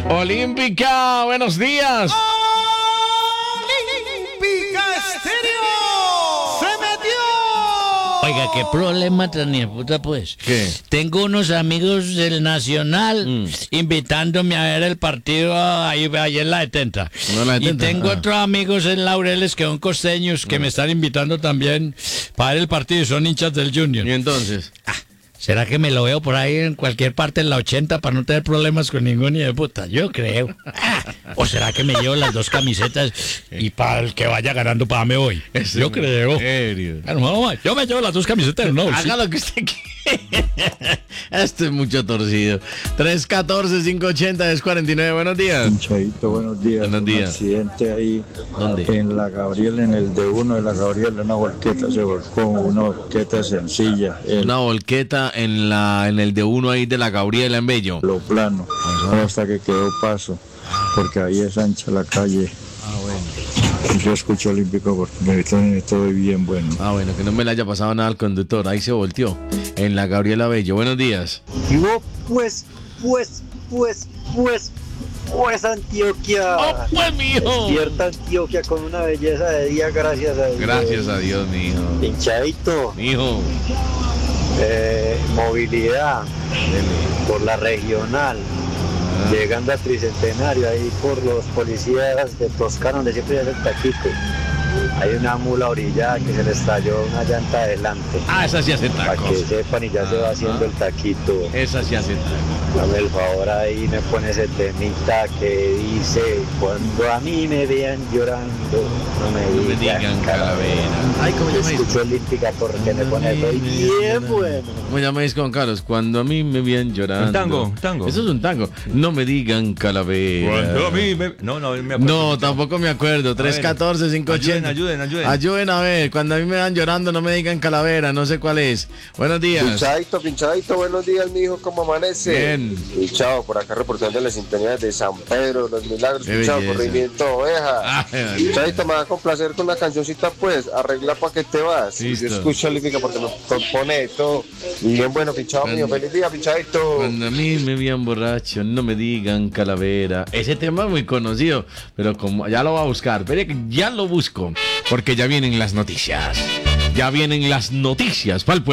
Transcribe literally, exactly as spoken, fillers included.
Olímpica, buenos días. Olímpica Estéreo se metió. Oiga, qué problema tan hijo de puta, pues. ¿Qué? Tengo unos amigos del Nacional Mm. invitándome a ver el partido ahí, ahí en la setenta. No, la Y setenta, tengo ah. otros amigos en Laureles que son costeños que me están invitando también para ver el partido y son hinchas del Junior. Y entonces, ¿Será que me lo veo por ahí en cualquier parte en la ochenta para no tener problemas con ningún hijo de puta? Yo creo. Ah, ¿O será que me llevo las dos camisetas y para el que vaya ganando para me voy? Ese Yo creo. serio. Bueno, vamos, yo me llevo las dos camisetas, no. sí. Haga lo que usted quiera. Este es mucho torcido. tres uno cuatro, cinco ocho cero, diez cuarenta y nueve. Buenos días. Chaito, buenos días. Buenos Un días. accidente ahí ¿Dónde? en la Gabriela, en el D uno de la Gabriela, una volqueta se volcó, una volqueta sencilla, en Una volqueta en la en el de uno ahí de la Gabriela en Bello. lo plano, hasta que quedó paso, porque ahí es ancha la calle. Yo escucho Olímpico porque me estoy, estoy bien bueno. Ah, bueno, que no me le haya pasado nada al conductor. Ahí se volteó. En la Gabriela Bello. Buenos días. Y vos, pues, pues, pues, pues, pues, Antioquia. ¡Oh, pues, mijo! Despierta Antioquia con una belleza de día, gracias a Dios. Gracias a Dios, mijo. Pinchadito, Mijo. eh, movilidad Dele. por la regional, Ah. llegando a Tricentenario, ahí por los policías de Toscano, donde siempre es el taquito. Hay una mula orillada que se le estalló una llanta adelante. Ah, esa sí hace Para que tacos. sepan y ya se va haciendo el taquito. Esa sí hace tacos. Dame el favor ahí, me pone ese temita que dice: cuando a mí me vean llorando, no me, No me digan, digan calavera. calavera. Ay, ¿cómo llama Escucho Olímpica porque me pone eso y bien bueno. ¿Cómo llamáis con Carlos? Cuando a mí me vienen llorando. Un tango, un tango. Eso es un tango. No me digan calavera. Cuando a mí me... No, no, me acuerdo. No, tampoco me acuerdo. tres uno cuatro, cinco ocho cero. Ayuden, ayuden, ayuden. Ayuden a ver. Cuando a mí me van llorando, no me digan calavera. No sé cuál es. Buenos días. Pinchadito, pinchadito, buenos días, mijo, ¿cómo amanece? Bien. Pinchado, por acá reportando la sintonía de San Pedro, los milagros, Qué pinchado, belleza. corrimiento oveja. Ay, ay. Pinchadito, me va a complacer con una cancioncita, pues, arregla pa' que te vas. Listo. Yo escucho Olímpica porque me compone todo. Y bien bueno, pinchado mío, feliz día, pinchadito. Cuando a mí me vean borracho, no me digan calavera. Ese tema es muy conocido, pero como ya lo va a buscar. Espere que ya lo busco, porque ya vienen las noticias. Ya vienen las noticias para el pueblo.